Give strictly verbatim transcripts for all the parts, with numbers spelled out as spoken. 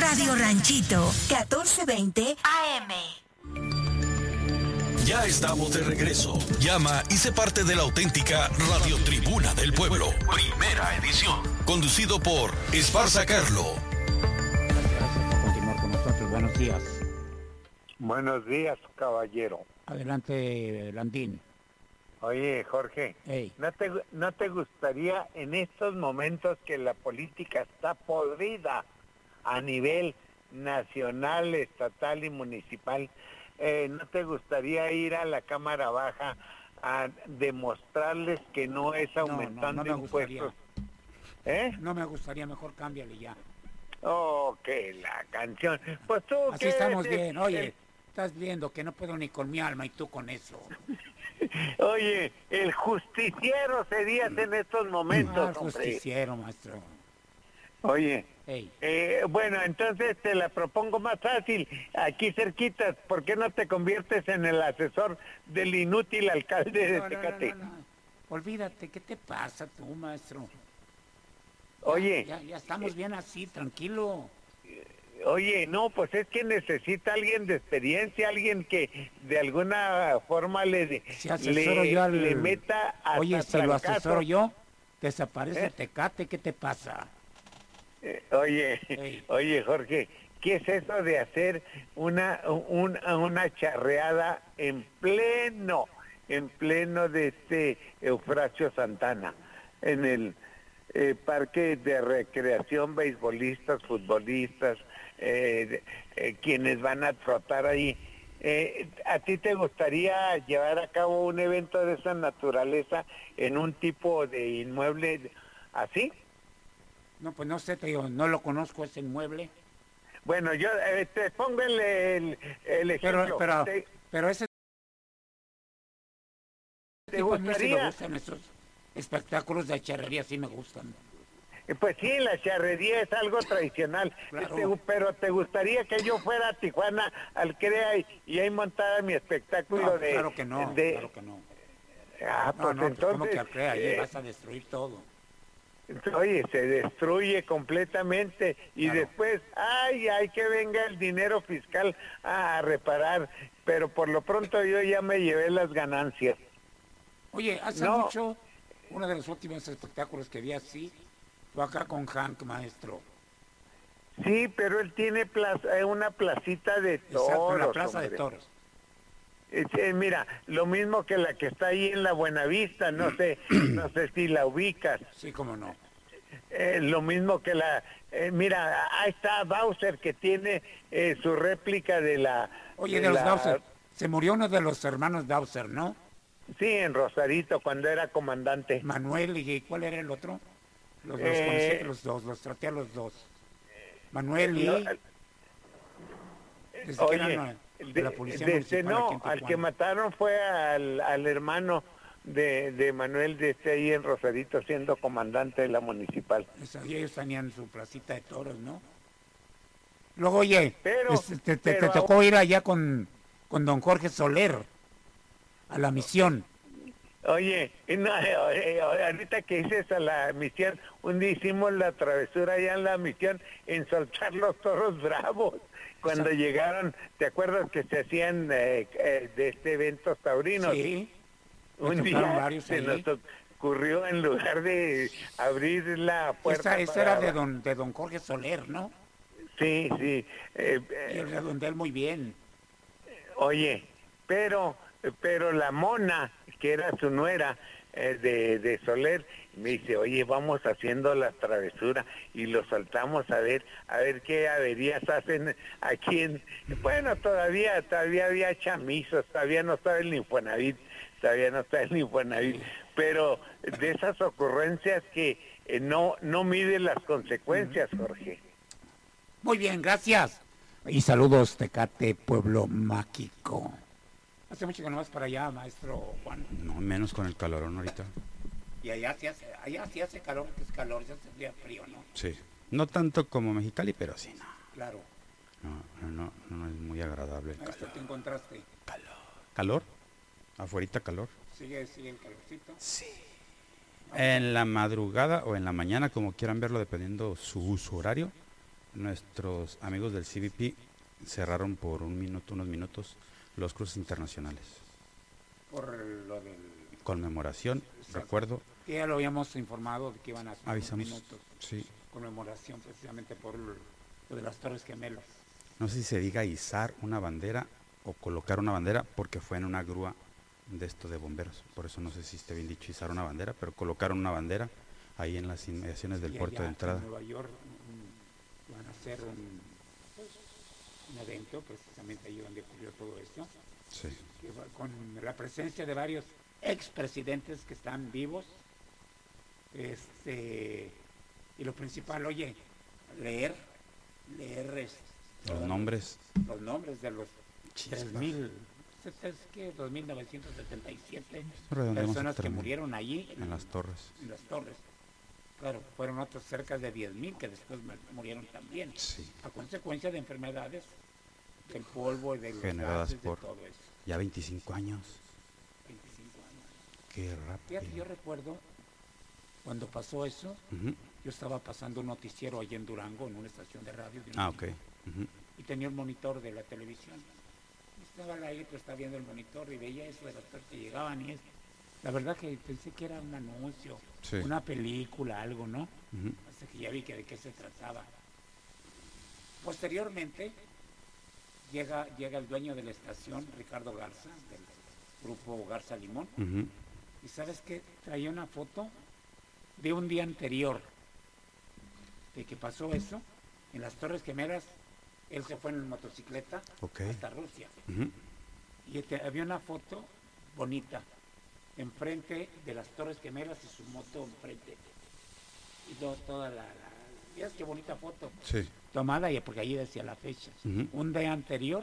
Radio Ranchito, catorce veinte A M. Ya estamos de regreso. Llama y sé parte de la auténtica Radio Tribuna del Pueblo. Primera edición. Conducido por Esparza Carlo. Gracias por continuar con nosotros. Buenos días. Buenos días, caballero. Adelante, Landín. Oye, Jorge, hey. ¿no te, ¿no te gustaría en estos momentos que la política está podrida a nivel nacional, estatal y municipal, eh, ¿no te gustaría ir a la Cámara Baja a demostrarles que no es aumentando no, no, no impuestos? ¿Eh? No me gustaría, mejor cámbiale ya. Oh, que la canción. Pues tú, así estamos bien, oye, el... estás viendo que no puedo ni con mi alma y tú con eso. Oye, el justiciero serías en estos momentos, ah, el justiciero, maestro. Oye, hey. eh, bueno, entonces te la propongo más fácil, aquí cerquitas, ¿por qué no te conviertes en el asesor del inútil alcalde de no, Tecate? No, no, no, no. Olvídate, ¿qué te pasa tú, maestro? Oye. Ya, ya, ya estamos bien así, tranquilo. Oye, no, pues es que necesita alguien de experiencia, alguien que de alguna forma le, si asesoro le, yo al... le meta a... Oye, si lo asesoro yo, desaparece ¿Eh? Tecate, ¿qué te pasa? Eh, oye, hey. oye, Jorge, ¿qué es eso de hacer una, una, una charreada en pleno, en pleno de este Eufrasio Santana, en el eh, parque de recreación, beisbolistas, futbolistas, eh, eh, quienes van a trotar ahí? Eh, ¿A ti te gustaría llevar a cabo un evento de esa naturaleza en un tipo de inmueble así? No, pues no sé, te digo, no lo conozco ese inmueble. Bueno, yo eh, te pongo el, el, el ejemplo. Pero, pero, te, pero ese... ¿Te gustaría? A mí sí me gustan esos espectáculos de charrería, sí me gustan. Pues sí, la charrería es algo tradicional, claro. este, pero ¿te gustaría que yo fuera a Tijuana al CREA y, y ahí montara mi espectáculo no, de... Claro que no, de... claro que no. Ah, no, pues no, entonces... ¿cómo que al CREA? Allí eh, vas a destruir todo. Oye, se destruye completamente y claro. después, ay, hay que venga el dinero fiscal a reparar, pero por lo pronto yo ya me llevé las ganancias. Oye, hace no. mucho, uno de los últimos espectáculos que vi así, fue acá con Hank, maestro. Sí, pero él tiene plaza, una placita de toros. Exacto, en la plaza hombre. de toros. Eh, mira, lo mismo que la que está ahí en la Buenavista, no sé, no sé si la ubicas. Sí, cómo no. Eh, lo mismo que la, eh, mira, ahí está Bowser que tiene eh, su réplica de la... Oye, de, de los la... Bowser, se murió uno de los hermanos Bowser, ¿no? Sí, en Rosarito, cuando era comandante. Manuel, ¿y cuál era el otro? Los, los eh... conocí los dos, los traté a los dos. Manuel y... No, desde oye, que eran, de la policía desde no, al que mataron fue al, al hermano de, de Manuel de este ahí en Rosarito siendo comandante de la municipal. Y ellos tenían su placita de toros, ¿no? Luego, oye, pero, este, te, te, pero, te tocó ir allá con, con don Jorge Soler a la misión. Oye, no, ahorita que dices a la misión, un día hicimos la travesura allá en la misión en soltar los toros bravos. Cuando Exacto. llegaron, ¿te acuerdas que se hacían eh, eh, de este eventos taurinos? Sí. Un día varios se nos ocurrió, en lugar de abrir la puerta... Esa, esa para... era de don, de don Jorge Soler, ¿no? Sí, sí. Eh, y el redondel muy bien. Oye, pero, pero la mona, que era su nuera, eh, de, de Soler, me dice, oye, vamos haciendo la travesura y lo saltamos a ver, a ver qué averías hacen aquí en... Bueno, todavía, todavía había chamizos, todavía no estaba el Infonavit, todavía no está el Infonavit, pero de esas ocurrencias que eh, no, no miden las consecuencias, Jorge. Muy bien, gracias. Y saludos, Tecate, pueblo mágico. Hace mucho que no vas para allá, maestro Juan. No, menos con el calorón ahorita. Y allá sí hace, allá sí hace calor, que es calor, ya hace día frío, ¿no? Sí, no tanto como Mexicali, pero sí, no. Claro. No, no, no, no es muy agradable el maestro, calor. ¿te encontraste? Calor. ¿Calor? ¿Afuerita calor? ¿Sigue, sigue el calorcito? Sí. En la madrugada o en la mañana, como quieran verlo, dependiendo su uso horario, nuestros amigos del C B P cerraron por un minuto, unos minutos, los cruces internacionales. Por lo del... Conmemoración, Exacto. recuerdo. Que ya lo habíamos informado de que iban a hacer Avisamos, unos minutos. sí. Conmemoración precisamente por lo, lo de las Torres Gemelas. No sé si se diga izar una bandera o colocar una bandera, porque fue en una grúa de esto de bomberos. Por eso no sé si esté bien dicho izar una bandera, pero colocaron una bandera ahí en las inmediaciones del Y puerto allá de entrada. En Nueva York um, van a hacer un, pues, un evento precisamente ahí donde ocurrió todo esto. Sí. Que va con la presencia de varios expresidentes que están vivos. Este, y lo principal, oye, leer, leer este, Los nombres. los nombres de los Chispas. tres mil, es que dos mil novecientos setenta y siete Redondeamos personas a que tres mil. murieron allí En las torres. en las torres. Claro, fueron otros cerca de diez mil que después mu- murieron también, Sí. a consecuencia de enfermedades, del polvo y de los Generadas gases, por- de todo eso. Ya veinticinco años. veinticinco años. Qué Fíjate, rápido. yo recuerdo cuando pasó eso, Ujú. yo estaba pasando un noticiero allí en Durango, en una estación de radio. de una Ah, ok. chica, Ujú. Y tenía un monitor de la televisión. Y estaba al aire, pero estaba viendo el monitor y veía eso de las torres que llegaban y es. La verdad que pensé que era un anuncio, Sí. una película, algo, ¿no? Ujú. Hasta que ya vi que de qué se trataba. Posteriormente, llega, llega el dueño de la estación, Ricardo Garza, del grupo Garza Limón. Ujú. Y ¿sabes qué? Traía una foto de un día anterior de que pasó eso. En las Torres Gemelas, él se fue en motocicleta Ok. hasta Rusia. Ujú. Y este, había una foto bonita enfrente de las Torres Gemelas y su moto enfrente. Y to- toda la... la ¿Miras qué bonita foto? Sí. Tomada, y porque allí decía la fecha. Ujú. Un día anterior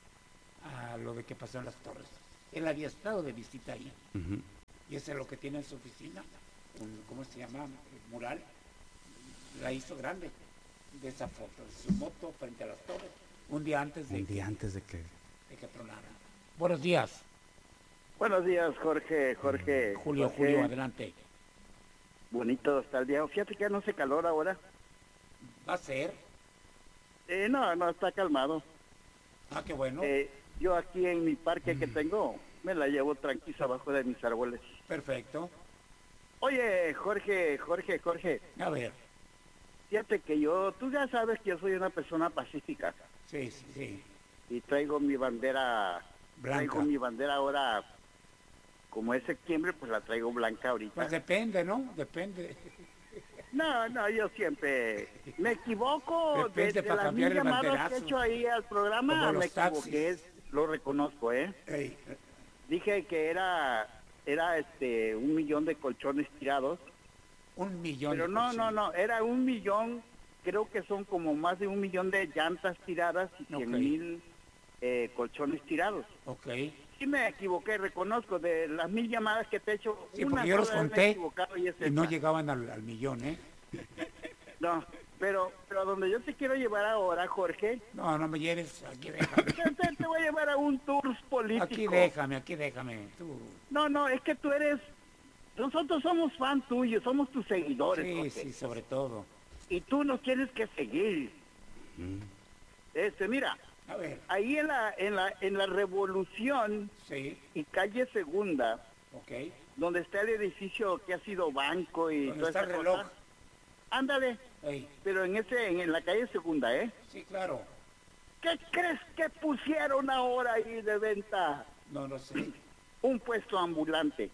a lo de que pasó en las Torres. Él había estado de visita ahí. Ujú. Y eso es lo que tiene en su oficina. Un, ¿Cómo se llama? Mural. La hizo grande de esa foto. De su moto frente a las torres. Un día antes de, Un que, día antes de que... de que tronara. Buenos días, Buenos días, Jorge, Jorge. Julio, Jorge. Julio, adelante. Bonito está el día. Fíjate que ya no hace calor ahora. Va a ser. Eh, no, no, está calmado. Ah, qué bueno. Eh, yo aquí en mi parque que tengo, me la llevo tranquila abajo de mis árboles. Perfecto. Oye, Jorge, Jorge, Jorge, A ver. fíjate que yo, tú ya sabes que yo soy una persona pacífica Sí, sí, sí. y traigo mi bandera, Blanca. traigo mi bandera ahora, como es septiembre, pues la traigo blanca ahorita. Pues depende, ¿no? Depende. No, no, yo siempre me equivoco. De, Depende de para las cambiar mil el llamadas que he banderazo. hecho ahí al programa, Como los me equivoqué, taxis. lo reconozco, ¿eh? Ey, Dije que era, era este, un millón de colchones tirados, un millón. pero de no, colchones. no, no, era un millón, creo que son como más de un millón de llantas tiradas y cien Ok. mil eh, colchones tirados. Ok. Sí me equivoqué, reconozco, de las mil llamadas que te he hecho, Sí, una porque yo los sola vez me he conté equivocado y es y no esta. llegaban al, al millón, ¿eh? No, pero, pero a donde yo te quiero llevar ahora, Jorge, No, no me lleves. Aquí déjame. te, te voy a llevar a un tour político. Aquí déjame, aquí déjame. Tú. No, no, es que tú eres, nosotros somos fan tuyos, somos tus seguidores, Sí, Jorge. sí, sobre todo. Y tú nos tienes que seguir. Mm. Este, mira, A ver, ahí en la, en la, en la Revolución sí, y calle Segunda, ok. donde está el edificio que ha sido banco y ¿Dónde toda está esa el reloj? cosa, ándale, Ey, pero en ese, en, en la calle Segunda, ¿eh? sí, claro. ¿Qué crees que pusieron ahora ahí de venta? No, no sé. Un puesto ambulante.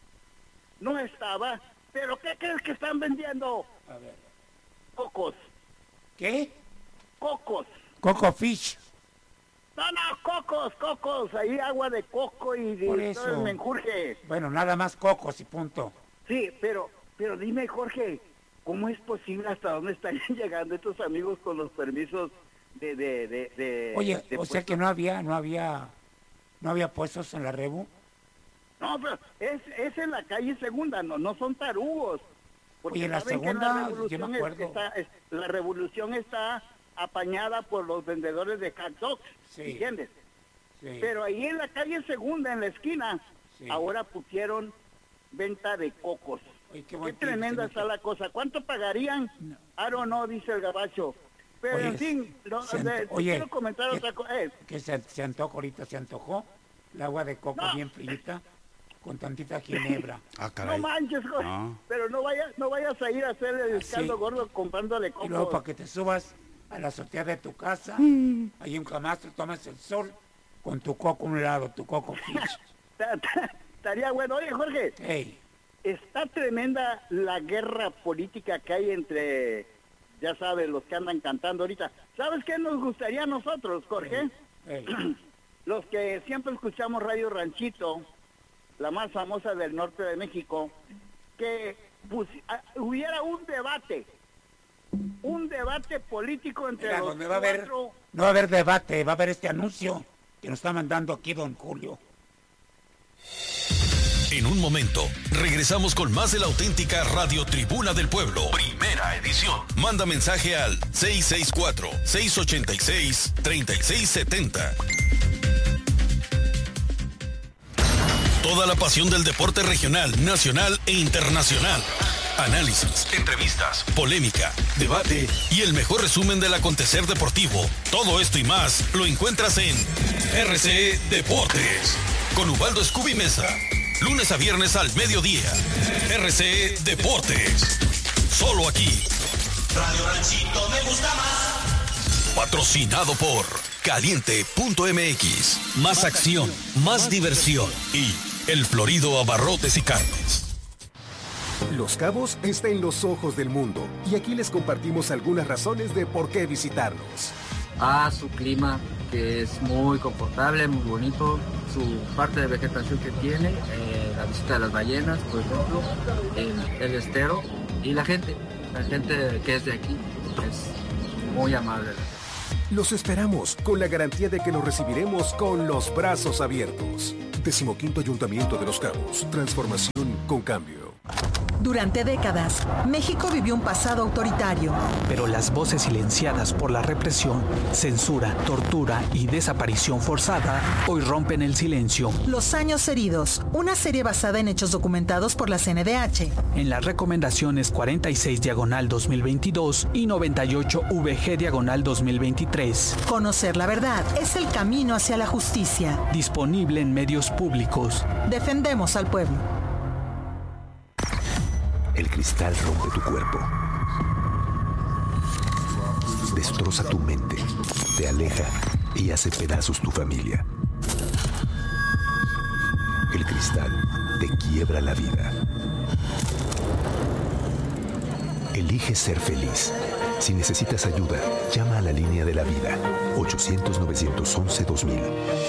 No estaba, pero ¿qué crees que están vendiendo? A ver. Cocos, ¿Qué? cocos. Coco Fish. No, no, cocos, cocos, ahí agua de coco y de Por todo eso. el menjurje. Bueno, nada más cocos y punto. Sí, pero, pero dime, Jorge, ¿cómo es posible hasta dónde están llegando estos amigos con los permisos de, de, de, de- Oye, de o sea que no había, no había, no había puestos en la Rebu. No, pero es, es en la calle Segunda, no, no son tarugos. Oye, la saben que Segunda, yo revolución me es- acuerdo. está- es- la revolución está apañada por los vendedores de hot dogs, Sí. ¿entiendes? Sí. Pero ahí en la calle Segunda, en la esquina, Sí. ahora pusieron venta de cocos. Oye, qué Qué buen tip, tremenda señor. está la cosa. ¿Cuánto pagarían? No. Aro no, dice el gabacho. Pero Oye, en fin, lo, se de- ant- oye, quiero comentar ¿qué- otra cosa. Eh, Que se, se antoja ahorita, se antojó el agua de coco No. bien frita con tantita ginebra. Ah, no caray. manches, Jorge, No. pero no vayas, no vayas a ir a hacer el Sí. caldo gordo comprándole Y luego para coco. que te subas a la azotea de tu casa, ahí en camastro, tomas el sol con tu coco a un lado, tu coco fish. Ta- ta- Estaría bueno. Oye, Jorge, Ey, está tremenda la guerra política que hay entre, ya sabes, los que andan cantando ahorita. ¿Sabes qué nos gustaría a nosotros, Jorge? ey. Los que siempre escuchamos Radio Ranchito, la más famosa del norte de México, que pusi- ah, hubiera un debate, un debate político entre Mira, los donde va a haber, cuatro. no va a haber debate, va a haber este anuncio que nos está mandando aquí don Julio. En un momento, regresamos con más de la auténtica Radio Tribuna del Pueblo. Primera edición. Manda mensaje al seis seis cuatro, seis ocho seis, tres seis siete cero. Toda la pasión del deporte regional, nacional e internacional. Análisis, entrevistas, polémica, debate y el mejor resumen del acontecer deportivo. Todo esto y más lo encuentras en R C E Deportes con Ubaldo Scooby Mesa. Lunes a viernes al mediodía. R C E Deportes. Solo aquí. Radio Ranchito me gusta más. Patrocinado por Caliente punto M X. Más acción, más diversión. Y El Florido Abarrotes y Carnes. Los Cabos está en los ojos del mundo y aquí les compartimos algunas razones de por qué visitarnos. A su clima, que es muy confortable, muy bonito, su parte de vegetación que tiene, eh, la visita de las ballenas, por ejemplo, el, el estero y la gente, la gente que es de aquí es muy amable. Los esperamos con la garantía de que los recibiremos con los brazos abiertos. Decimoquinto Ayuntamiento de Los Cabos. Transformación con cambio. Durante décadas, México vivió un pasado autoritario. Pero las voces silenciadas por la represión, censura, tortura y desaparición forzada hoy rompen el silencio. Los años heridos, una serie basada en hechos documentados por la C N D H. En las recomendaciones cuarenta y seis diagonal dos mil veintidós y noventa y ocho V G diagonal dos mil veintitrés. Conocer la verdad es el camino hacia la justicia. Disponible en medios públicos. Defendemos al pueblo. El cristal rompe tu cuerpo. Destroza tu mente, te aleja y hace pedazos tu familia. El cristal te quiebra la vida. Elige ser feliz. Si necesitas ayuda, llama a la línea de la vida. ochocientos, novecientos once, dos mil.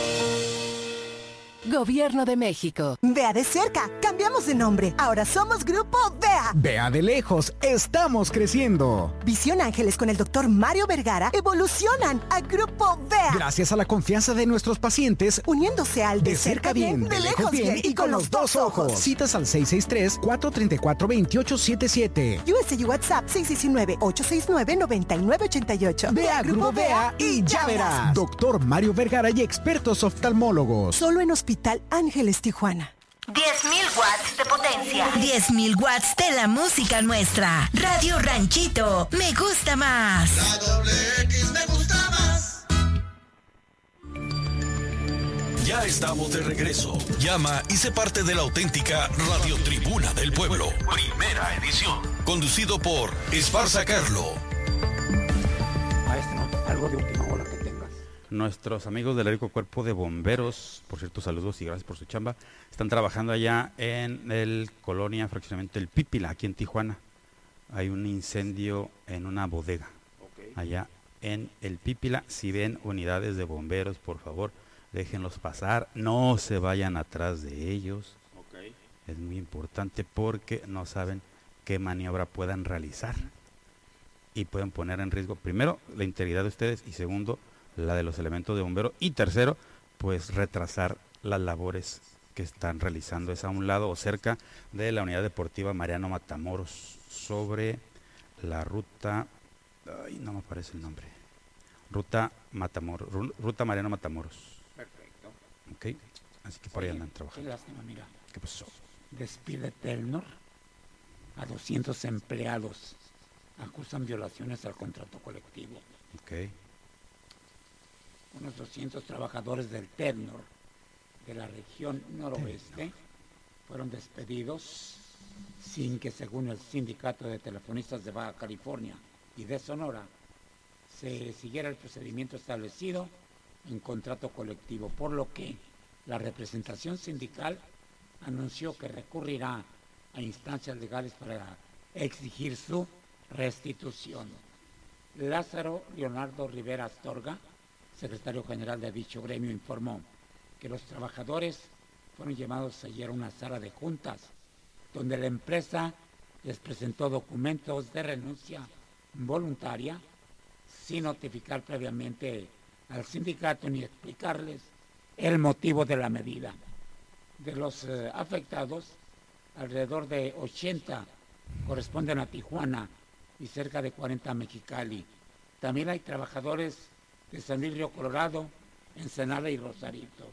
Gobierno de México. Vea de cerca, cambiamos de nombre. Ahora somos Grupo V E A. Vea de lejos, estamos creciendo. Visión Ángeles con el doctor Mario Vergara evolucionan a Grupo V E A. Gracias a la confianza de nuestros pacientes, uniéndose al de, de cerca bien, de lejos bien y con los dos ojos. Citas al seis seis tres, cuatro tres cuatro, dos ocho siete siete. U S I WhatsApp seis seis nueve, ocho seis nueve, nueve nueve ocho ocho. Ve a Grupo V E A y ya verás. Doctor Mario Vergara y expertos oftalmólogos. Solo en Hospital Ángeles Tijuana. diez mil watts de potencia. diez mil watts de la música nuestra. Radio Ranchito, me gusta más. La doble X me gusta más. Ya estamos de regreso. Llama y sé parte de la auténtica Radio Tribuna del Pueblo. Primera edición. Conducido por Esparza Carlo. Maestro, algo de última hora que tengas. Nuestros amigos del Heroico Cuerpo de Bomberos, por cierto, saludos y gracias por su chamba, están trabajando allá en el colonia fraccionamiento El Pípila, aquí en Tijuana. Hay un incendio en una bodega, okay, allá en El Pípila. Si ven unidades de bomberos, por favor, déjenlos pasar, no se vayan atrás de ellos. Okay. Es muy importante porque no saben qué maniobra puedan realizar y pueden poner en riesgo, primero, la integridad de ustedes y segundo, la de los elementos de bombero y tercero, pues retrasar las labores que están realizando. Es a un lado o cerca de la unidad deportiva Mariano Matamoros, sobre la ruta, ay, no me aparece el nombre, ruta Matamoros, ruta Mariano Matamoros. Perfecto. Ok, así que por ahí andan trabajando. Qué lástima, mira. ¿Qué pasó? Despide Telnor a doscientos empleados. Acusan violaciones al contrato colectivo. Ok. Unos doscientos trabajadores del Telnor de la región noroeste fueron despedidos sin que, según el Sindicato de Telefonistas de Baja California y de Sonora, se siguiera el procedimiento establecido en contrato colectivo, por lo que la representación sindical anunció que recurrirá a instancias legales para exigir su restitución. Lázaro Leonardo Rivera Astorga, secretario general de dicho gremio, informó que los trabajadores fueron llamados ayer a una sala de juntas, donde la empresa les presentó documentos de renuncia voluntaria sin notificar previamente al sindicato ni explicarles el motivo de la medida. De los eh, afectados, alrededor de ochenta corresponden a Tijuana y cerca de cuarenta a Mexicali. También hay trabajadores de San Luis Río Colorado, Ensenada y Rosarito.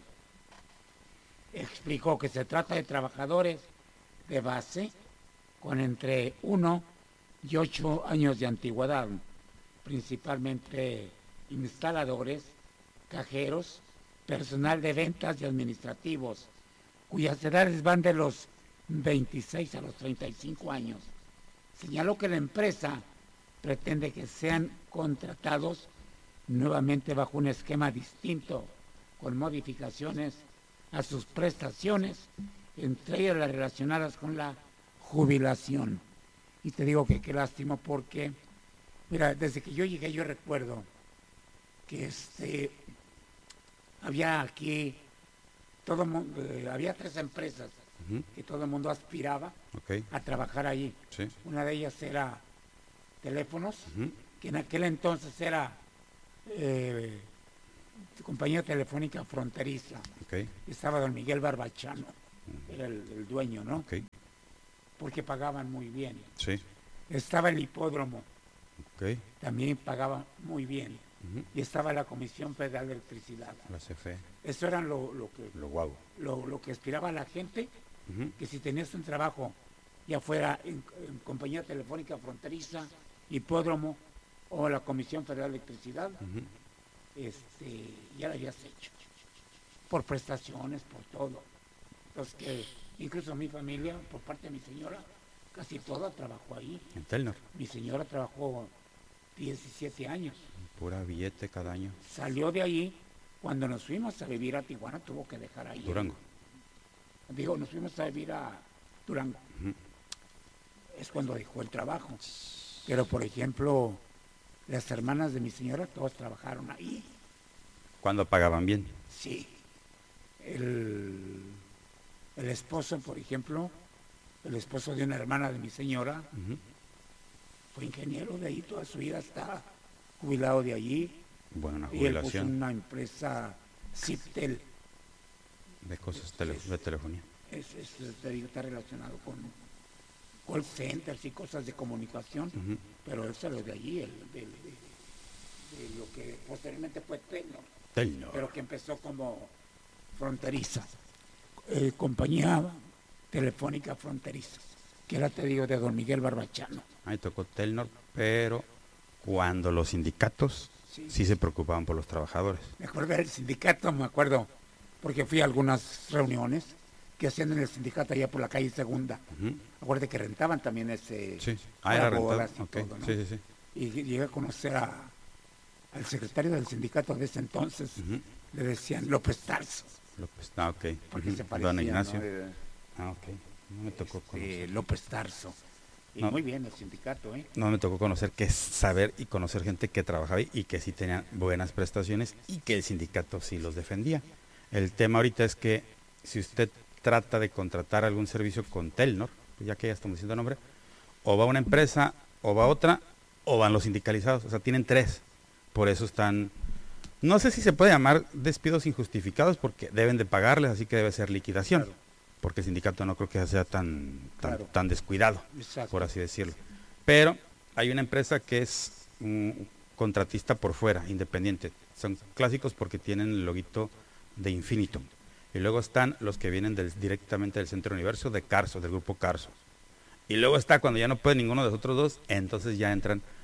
Explicó que se trata de trabajadores de base con entre uno y ocho años de antigüedad, principalmente instaladores, cajeros, personal de ventas y administrativos, cuyas edades van de los veintiséis a los treinta y cinco años. Señaló que la empresa pretende que sean contratados nuevamente bajo un esquema distinto, con modificaciones a sus prestaciones, entre ellas las relacionadas con la jubilación. Y te digo que qué lástima porque, mira, desde que yo llegué yo recuerdo que este había aquí todo mundo, eh, había tres empresas uh-huh. que todo el mundo aspiraba okay. a trabajar allí. Sí. Una de ellas era Teléfonos, uh-huh. que en aquel entonces era eh, compañía telefónica fronteriza. Okay. Estaba don Miguel Barbachano, uh-huh. era el, el dueño, ¿no? Okay. Porque pagaban muy bien. Sí. Estaba el hipódromo, okay. también pagaba muy bien. Uh-huh. Y estaba la Comisión Federal de Electricidad. La C F E. Eso era lo, lo que lo, guau. lo, lo que aspiraba la gente, uh-huh. que si tenías un trabajo, ya fuera en, en compañía telefónica fronteriza, hipódromo o la Comisión Federal de Electricidad, uh-huh. este, ya lo habías hecho. Por prestaciones, por todo. Entonces que incluso mi familia, por parte de mi señora, casi toda trabajó ahí. En Telnor. Mi señora trabajó diecisiete años. Pura billete cada año. Salió de ahí, cuando nos fuimos a vivir a Tijuana, tuvo que dejar ahí. Durango. Digo, nos fuimos a vivir a Durango. Uh-huh. Es cuando dejó el trabajo. Pero, por ejemplo, las hermanas de mi señora, todas trabajaron ahí. ¿Cuándo pagaban bien? Sí. El, el esposo, por ejemplo, el esposo de una hermana de mi señora, uh-huh. fue ingeniero de ahí, toda su vida está jubilado de allí. Bueno, una jubilación. Y él puso jubilación. una empresa Ciptel. De cosas tele, es, de telefonía. Es, es, te digo, está relacionado con call centers y cosas de comunicación, uh-huh. pero él salió de allí, el, de, de, de lo que posteriormente fue Telnor, Telnor. pero que empezó como fronteriza, eh, compañía telefónica fronteriza, que era, te digo, de don Miguel Barbachano. Ahí tocó Telnor, pero cuando los sindicatos sí. sí se preocupaban por los trabajadores. Me acuerdo del sindicato, me acuerdo, porque fui a algunas reuniones que hacían en el sindicato allá por la calle Segunda. Uh-huh. Acuérdate que rentaban también ese... Sí, ah, era rentado. Okay. Todo, ¿no? Sí, sí, sí. Y llegué a conocer a, al secretario del sindicato de ese entonces, uh-huh. le decían López Tarso. López, ah, ok. Porque uh-huh. se parecía, Don Ignacio. ¿no? Era, ah, ok. No me tocó conocer. Eh, López Tarso. Y no, muy bien el sindicato, ¿eh? No me tocó conocer, que es saber y conocer gente que trabajaba ahí y que sí tenía buenas prestaciones y que el sindicato sí los defendía. El tema ahorita es que si usted trata de contratar algún servicio con Telnor, ya que ya estamos diciendo nombre, o va a una empresa, o va a otra, o van los sindicalizados, o sea, tienen tres. Por eso están, no sé si se puede llamar despidos injustificados, porque deben de pagarles, así que debe ser liquidación, claro. Porque el sindicato no creo que sea tan, tan, claro. tan descuidado, exacto. Por así decirlo. Pero hay una empresa que es un contratista por fuera, independiente. Son clásicos porque tienen el loguito de Infinitum. Y luego están los que vienen del, directamente del Centro Universo, de Carso, del grupo Carso. Y luego está cuando ya no puede ninguno de los otros dos, entonces ya entran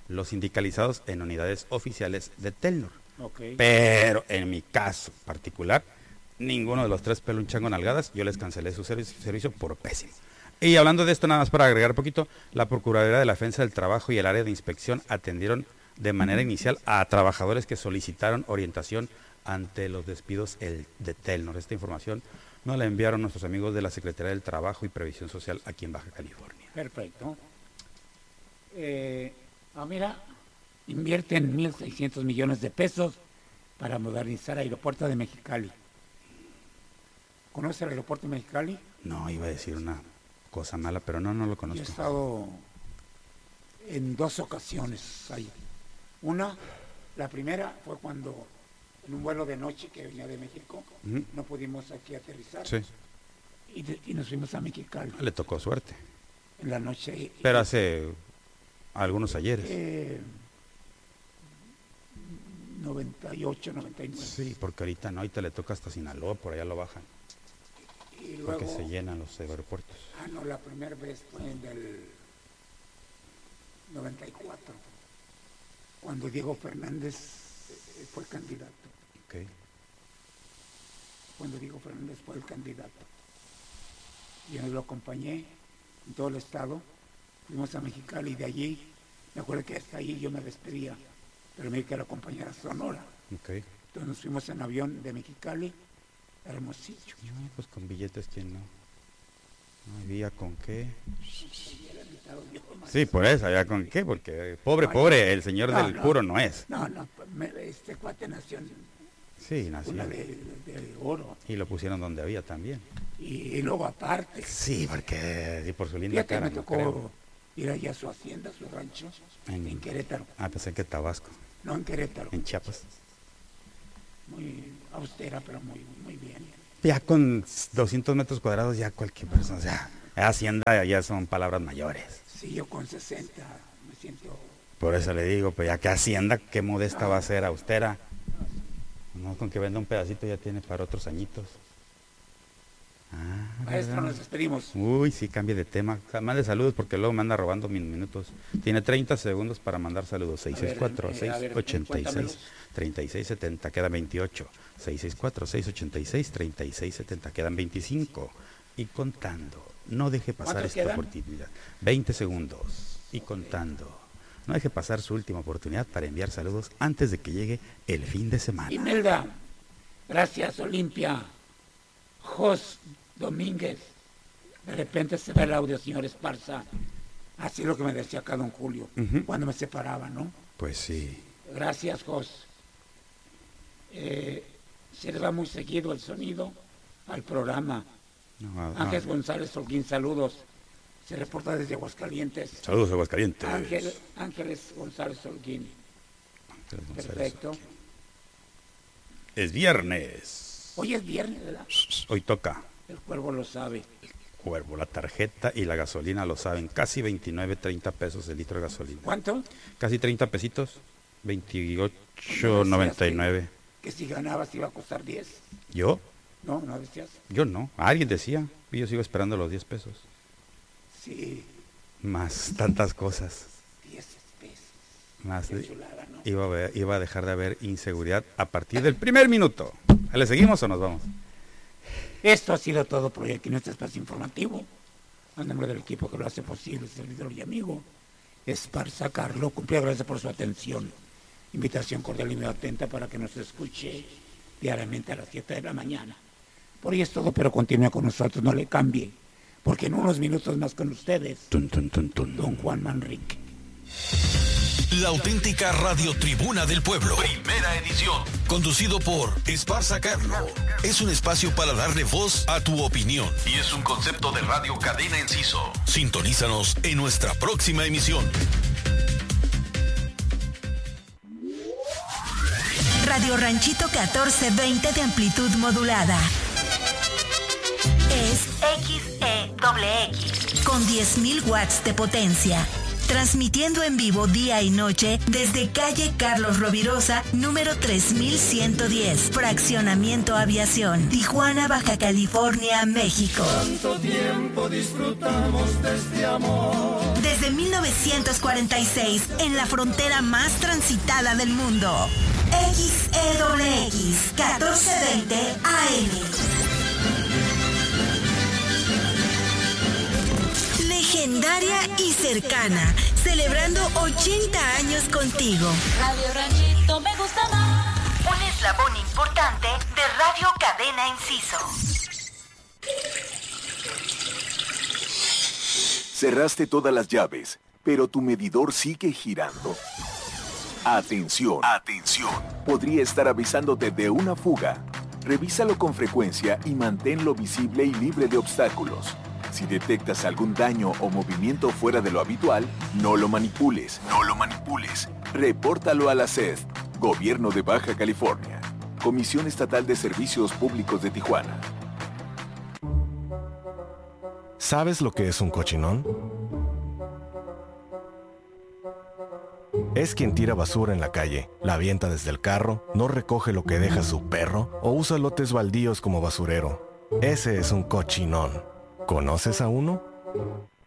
los sindicalizados en unidades oficiales de Telnor. Okay. Pero en mi caso particular, ninguno de los tres pelunchango nalgadas, yo les cancelé su servicio, servicio por pésimo. Y hablando de esto, nada más para agregar un poquito, la Procuraduría de la Defensa del Trabajo y el área de inspección atendieron de manera inicial a trabajadores que solicitaron orientación ante los despidos el, de Telnor. Esta información nos la enviaron nuestros amigos de la Secretaría del Trabajo y Previsión Social aquí en Baja California. Perfecto. Eh, ah, mira, invierten mil seiscientos millones de pesos para modernizar el aeropuerto de Mexicali. ¿Conoce el aeropuerto de Mexicali? No, iba a decir una cosa mala, pero no, no lo conozco. Yo he estado en dos ocasiones ahí. Una, la primera fue cuando en un vuelo de noche que venía de México, uh-huh. no pudimos aquí aterrizar. Sí. Y, de, y nos fuimos a Mexicali. Le tocó suerte. En la noche. Pero hace algunos ayeres. Eh, noventa y ocho, noventa y nueve. Sí, porque ahorita no, ahorita le toca hasta Sinaloa, por allá lo bajan. Y luego, porque se llenan los aeropuertos. Ah, no, la primera vez fue en el noventa y cuatro, cuando Diego Fernández fue candidato. Okay. Cuando Diego Fernández fue el candidato. Yo lo acompañé en todo el estado, fuimos a Mexicali y de allí, me acuerdo que hasta allí yo me despedía, pero me iba a acompañar a Sonora. Okay. Entonces nos fuimos en avión de Mexicali a Hermosillo. No, pues con billetes, ¿quién no? No había con qué. Sí, por eso, había con qué, porque pobre, pobre, el señor no, del no, puro no es. No, no, me, este cuate nació en sí, nació. Una de, de oro. Y lo pusieron donde había también. Y, y luego aparte. Sí, porque sí, por su linda fíjate, cara. me tocó no ir allá a su hacienda, a su rancho, en, en Querétaro. Ah, pensé que Tabasco. No, en Querétaro. En Chiapas. Muy austera, pero muy, muy bien. Ya con doscientos metros cuadrados, ya cualquier persona, o sea, hacienda ya son palabras mayores. Sí, yo con sesenta me siento... Por eso le digo, pues ya que hacienda, qué modesta no. va a ser, austera. No, con que venda un pedacito ya tiene para otros añitos. Ah, Maestro, nos despedimos. Uy, sí, cambie de tema. Mande saludos porque luego me anda robando mis minutos. Tiene treinta segundos para mandar saludos. seis seis cuatro, seis ocho seis, tres seis siete cero, quedan veintiocho. seis seis cuatro, seis ocho seis, tres seis siete cero, quedan veinticinco. Y contando. No deje pasar esta quedan? oportunidad. veinte segundos. Y contando. No deje pasar su última oportunidad para enviar saludos antes de que llegue el fin de semana. Imelda, gracias Olimpia. Jos Domínguez, de repente se ve el audio, señor Esparza. Así es lo que me decía acá don Julio, uh-huh. cuando me separaba, ¿no? Pues sí. Gracias, Jos. Eh, se le va muy seguido el sonido al programa. No, no, Ángeles no. González Holguín, saludos. Se reporta desde Aguascalientes. Saludos, Aguascalientes. Ángel, Ángeles González Holguín. Ángeles González Perfecto. Holguín. Es viernes. Hoy es viernes, ¿verdad? Hoy toca. El cuervo lo sabe. El cuervo, la tarjeta y la gasolina lo saben. Casi veintinueve, treinta pesos el litro de gasolina. ¿Cuánto? Casi treinta pesitos. veintiocho noventa y nueve. Que, que si ganabas iba a costar diez. ¿Yo? No, ¿no decías? Yo no. Alguien decía. Y yo sigo esperando los diez pesos. Sí. Más tantas cosas. diez pesos. Más de, chulada, ¿no? iba, a ver, iba a dejar de haber inseguridad a partir del primer minuto. ¿Le seguimos o nos vamos? Esto ha sido todo por hoy aquí en este espacio informativo. A nombre del equipo que lo hace posible, servidor y amigo, Esparza Carlo, cumple, gracias por su atención. Invitación cordial y muy atenta para que nos escuche diariamente a las siete de la mañana. Por hoy es todo, pero continúe con nosotros, no le cambie, porque en unos minutos más con ustedes, tun, tun, tun, tun. don Juan Manrique. La auténtica radiotribuna del pueblo. Primera edición. Conducido por Esparza Carlo. Es un espacio para darle voz a tu opinión. Y es un concepto de Radio Cadena Enciso. Sintonízanos en nuestra próxima emisión. Radio Ranchito catorce veinte de amplitud modulada. Es X E X con diez mil watts de potencia. Transmitiendo en vivo día y noche desde calle Carlos Rovirosa, número tres mil ciento diez, Fraccionamiento Aviación, Tijuana, Baja California, México. Tanto tiempo disfrutamos de este amor. Desde desde mil novecientos cuarenta y seis en la frontera más transitada del mundo. X E W X catorce veinte A M. Legendaria y cercana, celebrando ochenta años contigo. Radio Ranchito me gusta más. Un eslabón importante de Radio Cadena Inciso. Cerraste todas las llaves, pero tu medidor sigue girando. Atención, atención. Podría estar avisándote de una fuga. Revísalo con frecuencia y manténlo visible y libre de obstáculos. Si detectas algún daño o movimiento fuera de lo habitual, no lo manipules, no lo manipules. Repórtalo a la C E S, Gobierno de Baja California, Comisión Estatal de Servicios Públicos de Tijuana. ¿Sabes lo que es un cochinón? Es quien tira basura en la calle, la avienta desde el carro, no recoge lo que deja su perro o usa lotes baldíos como basurero. Ese es un cochinón. ¿Conoces a uno?